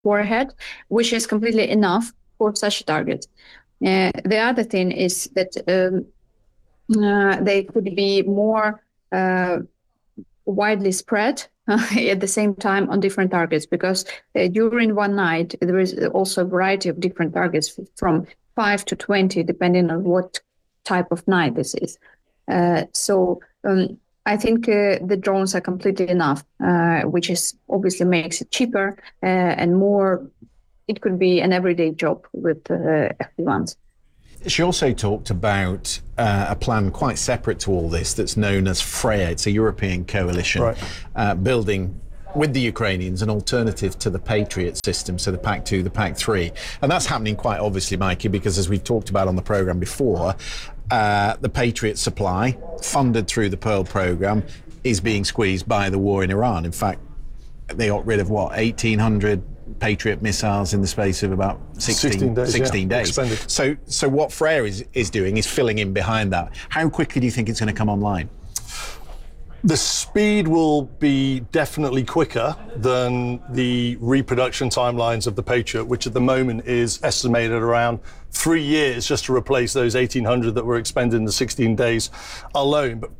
warhead, which is completely enough for such a target. The other thing is that they could be more widely spread at the same time on different targets, because during one night there is also a variety of different targets from 5 to 20, depending on what type of night this is. So I think the drones are completely enough, which is obviously makes it cheaper and more. It could be an everyday job with FP1s. She also talked about a plan quite separate to all this that's known as Freya. It's a European coalition building with the Ukrainians an alternative to the Patriot system, so the PAC-2, the PAC-3. And that's happening quite obviously, Mikey, because as we've talked about on the programme before, the Patriot supply, funded through the Pearl programme, is being squeezed by the war in Iran. In fact, they got rid of, 1,800 Patriot missiles in the space of about 16 days. So what Freya is doing is filling in behind that. How quickly do you think it's going to come online? The speed will be definitely quicker than the reproduction timelines of the Patriot, which at the moment is estimated around 3 years just to replace those 1,800 that were expended in the 16 days alone. But